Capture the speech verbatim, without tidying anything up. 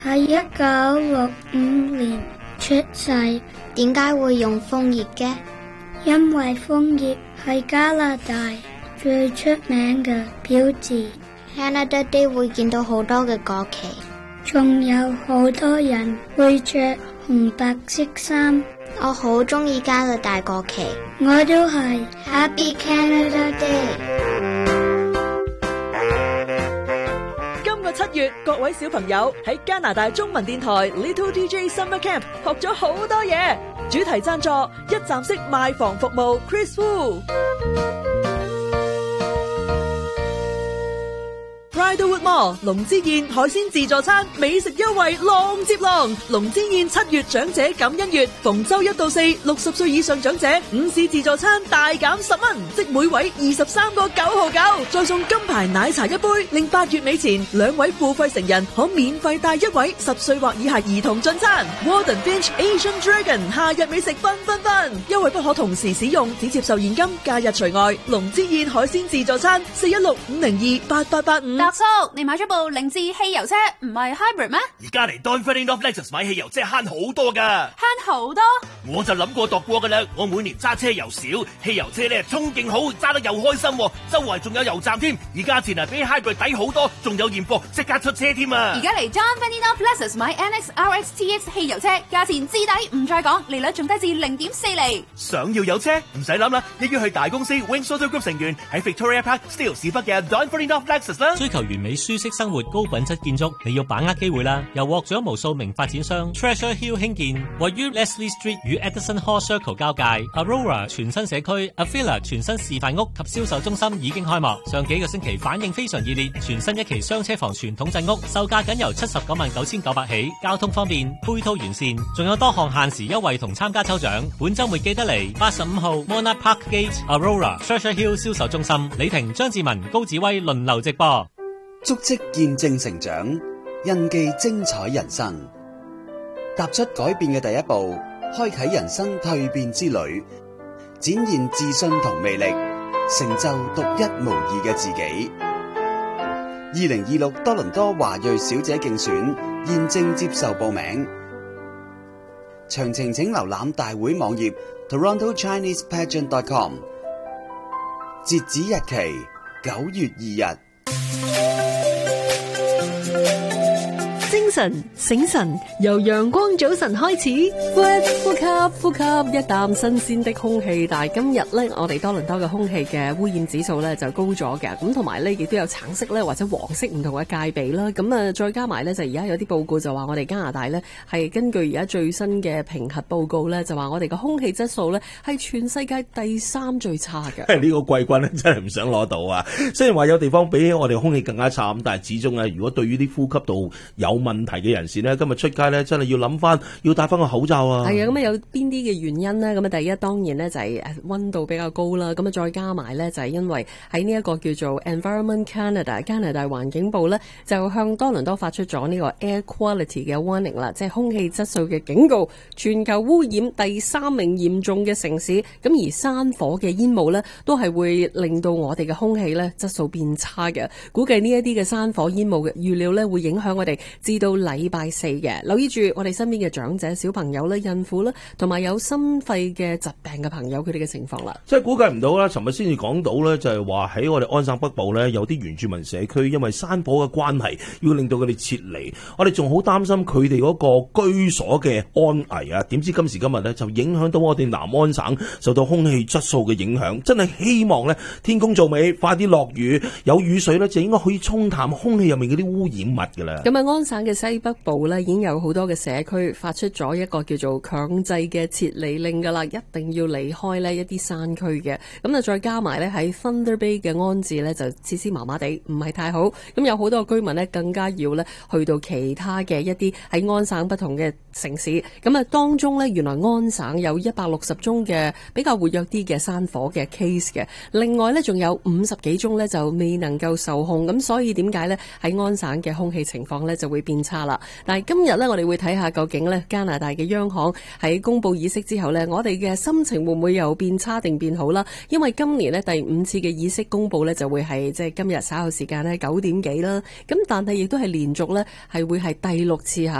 喺一九六五年出世。 點解會用楓葉嘅？ 因為楓葉係加拿大最出名嘅標誌。 Canada Day 會見到好多嘅國旗， 仲有好多人會着紅白色衫。 我好鍾意加拿大國旗。 我都係。 Happy Canada Day。 今個七月，各位小朋友喺加拿大中文電台 Little D J Summer Camp 學咗好多嘢。主題贊助一站式賣房服務 Chris Wu。Bridlewood Mall 龍之宴海鮮自助餐美食優惠浪接浪，龍之宴七月長者感恩月，逢周一到四，六十歲以上長者午市自助餐大減十蚊，即每位二十三個九毫九，再送金牌奶茶一杯，令八月尾前兩位付費成人可免費帶一位十歲或以下兒童進餐。Warden Finch Asian Dragon 夏日美食繽紛紛，優惠不可同時使用，只接受現金，假日除外。龍之宴海鮮自助餐四一六五零二八八八五。 達叔，你買咗部凌志汽油車，唔係 hybrid 咩？ 而家嚟 Donford North Lexus 買汽油車慳好多噶， 慳好多？ 我就諗過度過噶啦。我每年揸車又少，汽油車咧衝勁好，揸得又開心，周圍仲有油站添，而價錢啊比 hybrid 抵好多，仲有現貨即刻出車添啊！ 而家嚟 Donford North Lexus 買 N X R X T X 汽油車，價錢至抵唔再講，利率仲低至零點四厘。 想要有車唔使諗啦，一於去大公司 Wings Auto Group 成員喺 Victoria Park Steele 市北嘅 Donford North Lexus 啦。 追求完美舒適生活、高品質建築，你要把握機會啦！由獲獎無數名發展商 Treasure Hill 興建，位於 Leslie Street 與 Edison Hall Circle 交界 Aurora 全新社區 Avila 全新示範屋及銷售中心已經開幕，上幾個星期反應非常熱烈。全新一期雙車房傳統鎮屋，售價僅由七十九萬九千九百起，交通方便，配套完善，仲有多項限時優惠同參加抽獎。本週末記得嚟八十五號 Monarch Park Gate Aurora Treasure Hill 銷售中心，李婷、張志文、高子威輪流直播。 足跡見證成長，印記精彩人生。踏出改變嘅第一步，開啟人生蛻變之旅，展現自信同魅力，成就獨一無二嘅自己。二零二六多倫多華裔小姐競選現正接受報名，詳情請瀏覽大會網頁 Toronto Chinese Pageant dot com， 截止日期九月二日。 精神醒神，由陽光早晨開始，呼吸呼吸一啖新鮮的空氣。但係今日咧，我哋多倫多嘅空氣嘅污染指數咧就高咗嘅，咁同埋咧亦都有橙色咧或者黃色唔同嘅戒備啦。咁啊，再加埋咧就而家有啲報告就話我哋加拿大咧係根據而家最新嘅評核報告咧，就話我哋嘅空氣質素咧係全世界第三最差嘅。 呢個季軍咧真係唔想攞到啊！雖然話有地方比起我哋空氣更加差，咁但係始終咧，如果對於啲呼吸道有問題嘅人士咧，今日出街咧真係要諗翻，要戴翻個口罩啊！ 係啊，咁啊有邊啲嘅原因呢？咁啊第一當然咧就係誒溫度比較高啦，咁啊再加埋咧就係因為喺呢一個叫做 Environment Canada 加拿大環境部咧就向多倫多發出咗呢個 Air Quality 嘅 warning 啦，即係空氣質素嘅警告，全球污染第三名嚴重嘅城市。咁而山火嘅煙霧咧都係會令到我哋嘅空氣咧質素變差嘅。估計呢一啲嘅山火煙霧嘅預料咧會影響我哋至到禮拜四嘅。留意住我哋身邊嘅長者、小朋友咧、孕婦咧，同埋有心肺嘅疾病嘅朋友，佢哋嘅情況啦。 即係估計唔到啦，尋日先至講到咧，就係話喺我哋安省北部咧，有啲原住民社區因為山火嘅關係，要令到佢哋撤離。我哋仲好擔心佢哋嗰個居所嘅安危啊！點知今時今日咧，就影響到我哋南安省受到空氣質素嘅影響。真係希望咧，天公造美，快啲落雨，有雨水咧，就應該可以沖淡空氣入面嗰啲污染物噶啦。 咁啊，安省嘅西北部咧已經有好多嘅社區發出咗一個叫做強制嘅撤離令噶啦，一定要離開呢一啲山區嘅。咁啊，再加埋咧喺 Thunder Bay 嘅安置咧就設施麻麻地，唔係太好。咁有好多居民咧更加要咧去到其他嘅一啲喺安省不同嘅城市。咁啊，當中咧原來安省有一百六十宗嘅比較活躍啲嘅山火嘅 case 嘅，另外咧仲有五十幾宗咧就未能夠受控。咁所以點解咧喺安省嘅空氣情況咧就會變差？ 差啦。但係今日呢，我哋會睇下究竟呢加拿大嘅央行喺公佈議息之後呢，我哋嘅心情會唔會又變差定變好啦？因為今年呢，第五次嘅議息公佈呢，就會係即係今日稍後時間呢九點幾啦。咁但係亦都係連續呢，係會係第六次嚇。